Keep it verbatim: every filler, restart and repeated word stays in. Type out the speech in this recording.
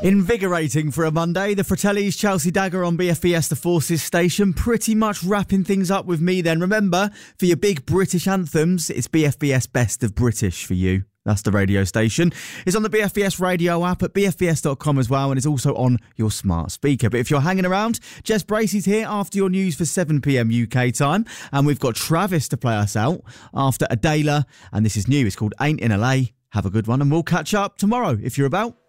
Invigorating for a Monday. The Fratellis, Chelsea Dagger on B F B S The Forces station. Pretty much wrapping things up with me then. Remember, for your big British anthems, it's B F B S Best of British for you. That's the radio station. It's on the B F B S radio app at b f b s dot com as well, and it's also on your smart speaker. But if you're hanging around, Jess Bracey's here after your news for seven p.m. U K time, and we've got Travis to play us out after Adela, and this is new. It's called Ain't in L A. Have a good one, and we'll catch up tomorrow if you're about.